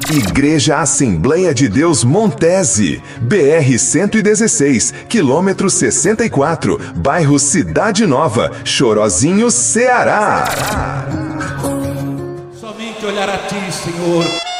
Igreja Assembleia de Deus Montese, BR-116, quilômetro 64, bairro Cidade Nova, Chorozinho, Ceará. Somente olhar a Ti, Senhor.